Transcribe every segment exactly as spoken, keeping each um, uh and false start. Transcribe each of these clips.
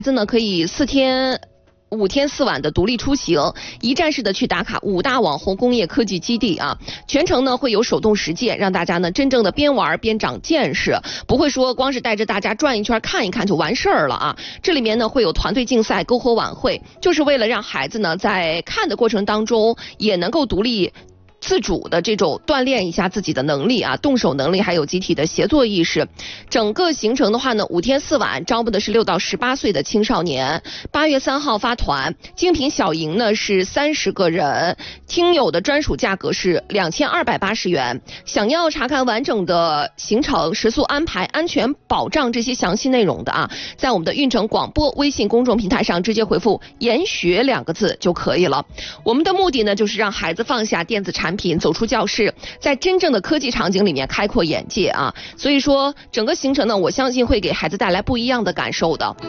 子呢可以四天。五天四晚的独立出行，一站式的去打卡五大网红工业科技基地啊，全程呢会有手动实践，让大家呢真正的边玩边长见识，不会说光是带着大家转一圈看一看就完事儿了啊。这里面呢会有团队竞赛、篝火晚会，就是为了让孩子呢在看的过程当中也能够独立自主的这种锻炼一下自己的能力啊，动手能力还有集体的协作意识。整个行程的话呢，五天四晚，招募的是六到十八岁的青少年。八月三号发团，精品小营呢是三十个人，听友的专属价格是两千二百八十元。想要查看完整的行程、食宿安排、安全保障这些详细内容的啊，在我们的运城广播微信公众平台上直接回复“研学”两个字就可以了。我们的目的呢，就是让孩子放下电子产品。产品走出教室，在真正的科技场景里面开阔眼界啊！所以说，整个行程呢，我相信会给孩子带来不一样的感受的。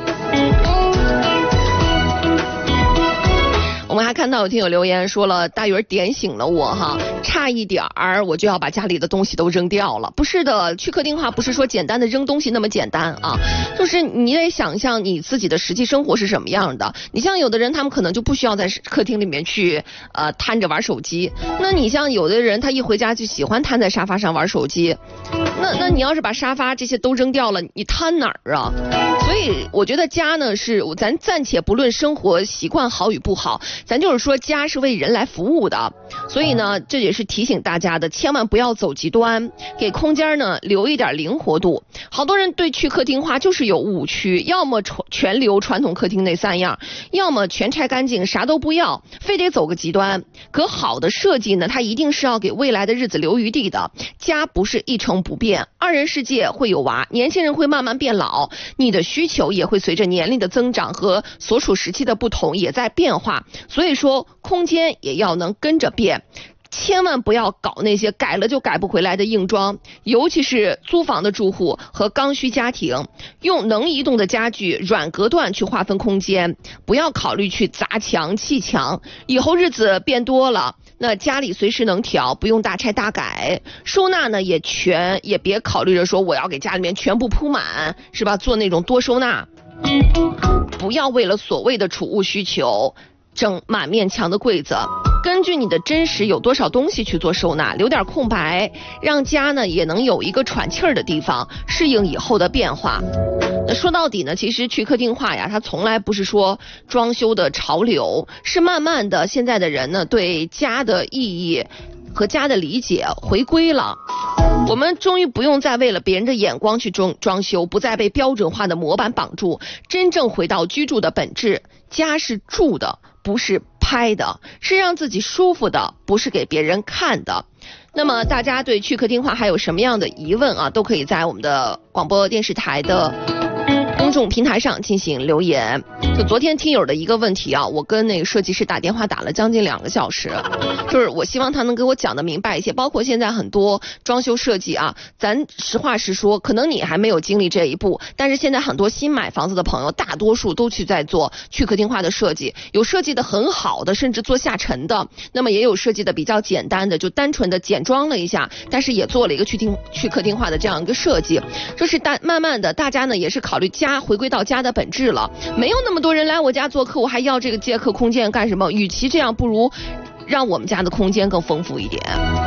我们还看到有听友留言说了，大鱼儿点醒了我哈，差一点儿我就要把家里的东西都扔掉了。不是的，去客厅话不是说简单的扔东西那么简单啊，就是你得想象你自己的实际生活是什么样的。你像有的人他们可能就不需要在客厅里面去呃瘫着玩手机，那你像有的人他一回家就喜欢瘫在沙发上玩手机，那那你要是把沙发这些都扔掉了，你瘫哪儿啊？所以我觉得家呢是咱暂且不论生活习惯好与不好，咱就是说家是为人来服务的，所以呢这也是提醒大家的，千万不要走极端，给空间呢留一点灵活度。好多人对去客厅化就是有误区，要么全留传统客厅那三样，要么全拆干净啥都不要，非得走个极端。可好的设计呢，它一定是要给未来的日子留余地的。家不是一成不变，二人世界会有娃，年轻人会慢慢变老，你的需求也会随着年龄的增长和所处时期的不同也在变化，所以说空间也要能跟着变。千万不要搞那些改了就改不回来的硬装，尤其是租房的住户和刚需家庭，用能移动的家具软隔断去划分空间，不要考虑去砸墙砌墙，以后日子变多了，那家里随时能调，不用大拆大改。收纳呢也全也别考虑着说我要给家里面全部铺满，是吧？做那种多收纳，不要为了所谓的储物需求整满面墙的柜子，根据你的真实有多少东西去做收纳，留点空白，让家呢也能有一个喘气儿的地方，适应以后的变化。那说到底呢，其实去客厅化呀，它从来不是说装修的潮流，是慢慢的现在的人呢对家的意义和家的理解回归了。我们终于不用再为了别人的眼光去装装修，不再被标准化的模板绑住，真正回到居住的本质。家是住的，不是拍的，是让自己舒服的，不是给别人看的。那么大家对去客厅化还有什么样的疑问啊，都可以在我们的广播电视台的公众平台上进行留言。就昨天听友的一个问题啊，我跟那个设计师打电话打了将近两个小时，就是我希望他能给我讲的明白一些，包括现在很多装修设计啊，咱实话实说，可能你还没有经历这一步，但是现在很多新买房子的朋友大多数都去在做去客厅化的设计，有设计的很好的，甚至做下沉的，那么也有设计的比较简单的，就单纯的简装了一下，但是也做了一个去厅去客厅化的这样一个设计。就是大慢慢的大家呢也是考虑家回归到家的本质了，没有那么多人来我家做客，我还要这个接客空间干什么？与其这样，不如让我们家的空间更丰富一点。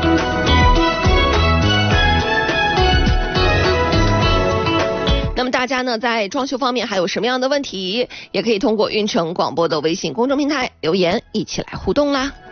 那么大家呢在装修方面还有什么样的问题，也可以通过运城广播的微信公众平台留言，一起来互动啦。